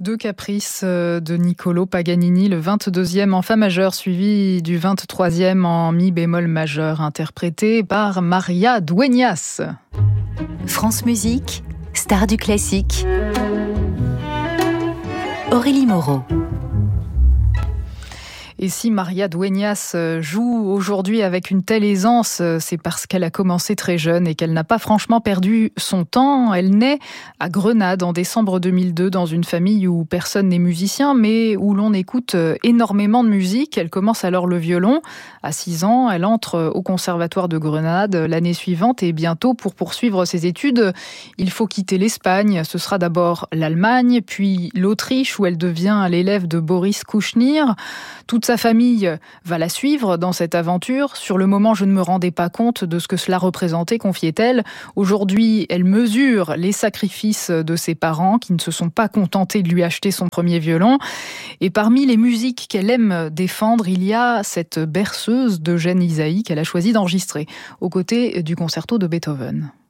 Deux caprices de Niccolò Paganini, le 22e en fa majeur, suivi du 23e en mi bémol majeur, interprété par Maria Dueñas. France Musique, star du classique. Aurélie Moreau. Et si Maria Dueñas joue aujourd'hui avec une telle aisance, c'est parce qu'elle a commencé très jeune et qu'elle n'a pas franchement perdu son temps. Elle naît à Grenade en décembre 2002 dans une famille où personne n'est musicien, mais où l'on écoute énormément de musique. Elle commence alors le violon. À 6 ans, elle entre au conservatoire de Grenade l'année suivante et bientôt, pour poursuivre ses études, il faut quitter l'Espagne. Ce sera d'abord l'Allemagne, puis l'Autriche où elle devient l'élève de Boris Kouchnir. Toute sa famille va la suivre dans cette aventure. Sur le moment, je ne me rendais pas compte de ce que cela représentait, confiait-elle. Aujourd'hui, elle mesure les sacrifices de ses parents qui ne se sont pas contentés de lui acheter son premier violon. Et parmi les musiques qu'elle aime défendre, il y a cette berceuse d'Eugène Ysaÿe qu'elle a choisi d'enregistrer aux côtés du concerto de Beethoven.